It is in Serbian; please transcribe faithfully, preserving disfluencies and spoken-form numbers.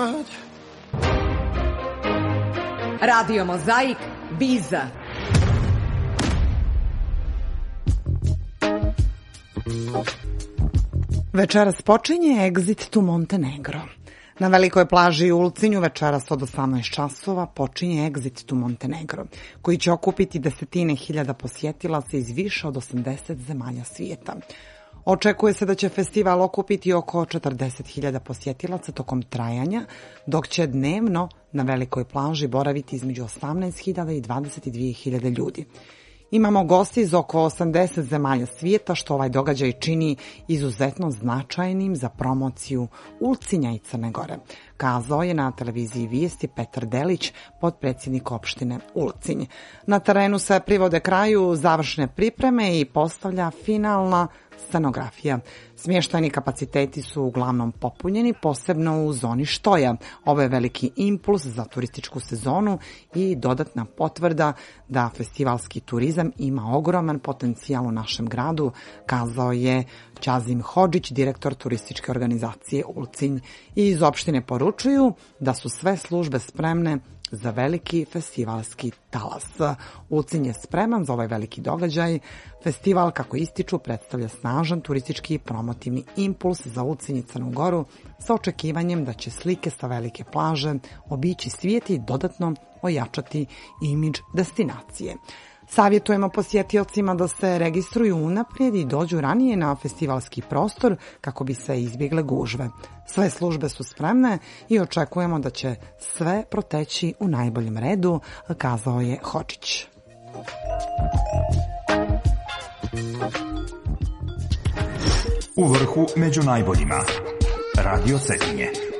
Radio Mozaik, Biza. Večeras počinje Exit to Montenegro. Na velikoj plaži u Ulcinju večeras od osamnaest časova počinje Exit to Montenegro, koji će okupiti desetine hiljada posjetilaca iz više od osamdeset zemalja svijeta. Očekuje se da će festival okupiti oko četrdeset hiljada posjetilaca tokom trajanja, dok će dnevno na velikoj plaži boraviti između osamnaest hiljada i dvadeset dvije hiljade ljudi. Imamo gosti iz oko osamdeset zemalja svijeta, što ovaj događaj čini izuzetno značajnim za promociju Ulcinja i Crne Gore, kazao je na televiziji Vijesti Petar Delić, potpredsjednik opštine Ulcinj. Na terenu se privode kraju završne pripreme i postavlja finalna scenografija. Smještajni kapaciteti su uglavnom popunjeni, posebno u zoni Štoja. Ovo je veliki impuls za turističku sezonu i dodatna potvrda da festivalski turizam ima ogroman potencijal u našem gradu, kazao je Ćazim Hodžić, direktor turističke organizacije Ulcinj. I iz opštine poručuju da su sve službe spremne za veliki festivalski talas. Ulcinj je spreman za ovaj veliki događaj. Festival, kako ističu, predstavlja snažan turistički i promotivni impuls za Ulcinj i Crnu Goru sa očekivanjem da će slike sa velike plaže obići svijet i dodatno ojačati imidž destinacije. Savjetujemo posjetiocima da se registruju unaprijed i dođu ranije na festivalski prostor kako bi se izbjegle gužve. Sve službe su spremne i očekujemo da će sve proteći u najboljem redu, kazao je Hodžić. U vrhu među najboljima. Radio Cetinje.